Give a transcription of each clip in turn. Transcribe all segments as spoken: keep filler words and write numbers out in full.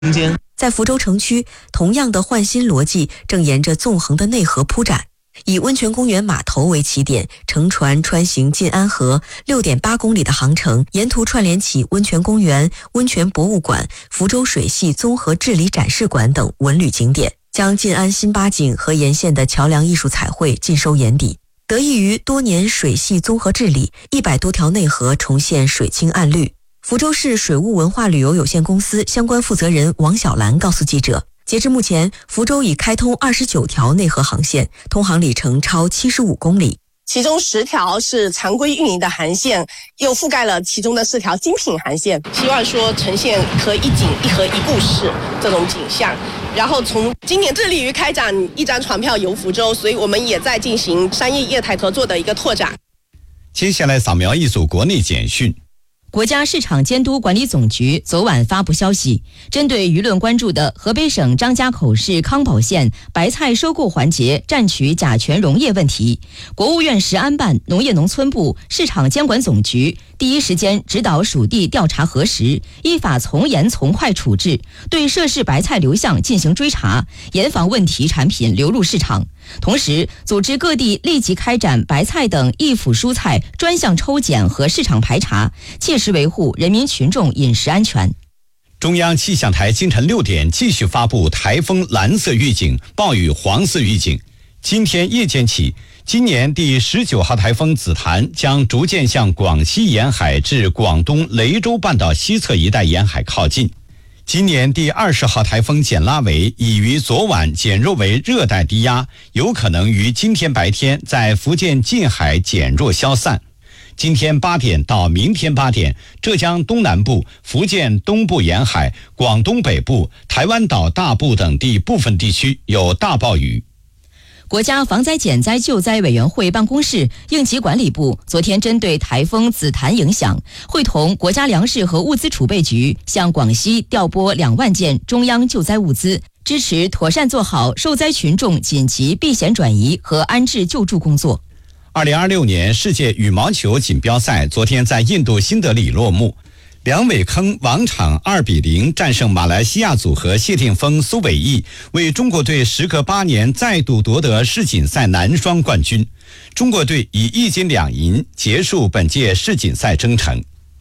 空间。 在福州城区，同样的换新逻辑正沿着纵横的内河铺展。以温泉公园码头为起点，乘船穿行晋安河 六点八公里的航程，沿途串联起温泉公园、温泉博物馆、福州水系综合治理展示馆等文旅景点，将晋安新八景和沿线的桥梁艺术彩绘尽收眼底。得益于多年水系综合治理，一百多条内河重现水清岸绿。福州市水务文化旅游有限公司相关负责人王小兰告诉记者，截至目前，福州已开通二十九条内河航线，通航里程超七十五公里。 其中十条是常规运营的航线，又覆盖了其中的四条精品航线，希望说呈现一河一景、一河一故事这种景象。然后从今年致力于开展一张船票游福州，所以我们也在进行商业业态合作的一个拓展。 接下来扫描一组国内简讯。 国家市场监督管理总局昨晚发布消息，针对舆论关注的河北省张家口市康保县白菜收购环节占取甲醛溶液问题，国务院食安办、农业农村部、市场监管总局第一时间指导属地调查核实，依法从严从快处置，对涉事白菜流向进行追查，严防问题产品流入市场。同时，组织各地立即开展白菜等易腐蔬菜专项抽检和市场排查，切实维护人民群众饮食安全。 中央气象台今晨六点继续发布台风蓝色预警、暴雨黄色预警。今天夜间起，今年第十九号台风紫檀将逐渐向广西沿海至广东雷州半岛西侧一带沿海靠近。今年第二十号台风简拉维已于昨晚减弱为热带低压，有可能于今天白天在福建近海减弱消散。今天八点到明天八点，浙江东南部、福建东部沿海、广东北部、台湾岛大部等地部分地区有大暴雨。 国家防灾减灾救灾委员会办公室、应急管理部昨天针对台风紫檀影响，会同国家粮食和物资储备局向广西调拨两万件中央救灾物资，支持妥善做好受灾群众紧急避险转移和安置救助工作。 二零二六年世界羽毛球锦标赛昨天在印度新德里落幕，梁伟铿王昶二比零战胜马来西亚组合谢霆锋、苏伟毅，为中国队时隔八年再度夺得世锦赛男双冠军。中国队以一金两银结束本届世锦赛征程。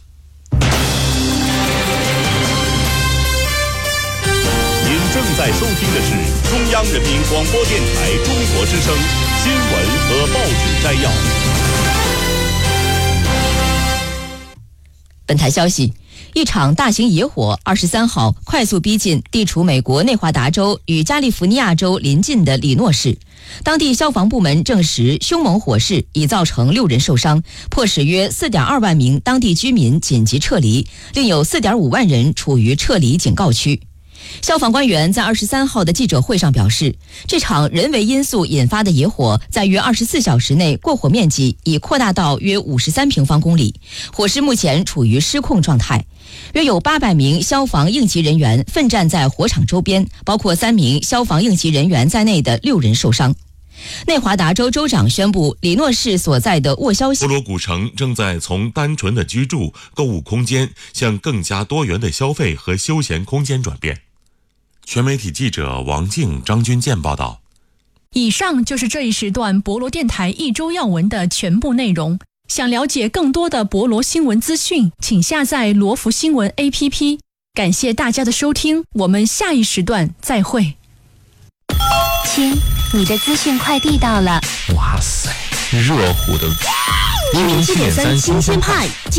您正在收听的是中央人民广播电台中国之声新闻和报纸摘要。 本台消息，一场大型野火二十三号快速逼近地处美国内华达州与加利福尼亚州邻近的里诺市。当地消防部门证实，凶猛火势已造成六人受伤，迫使约 四点二万名当地居民紧急撤离，另有 四点五万人处于撤离警告区。消防官员在二十三号的记者会上表示，这场人为因素引发的野火在约二十四小时内过火面积已扩大到约五十三平方公里，火势目前处于失控状态。约有八百名消防应急人员奋战在火场周边，包括三名消防应急人员在内的六人受伤。内华达州州长宣布，里诺市所在的沃肖波罗古城正在从单纯的居住、购物空间向更加多元的消费和休闲空间转变。全媒体记者王静、张军健报道。 以上就是这一时段博罗电台一周要闻的全部内容。想了解更多的博罗新闻资讯，请下载罗福新闻 A P P。感谢大家的收听，我们下一时段再会。 亲，你的资讯快递到了。 哇塞，热乎的一零七点三新鲜派。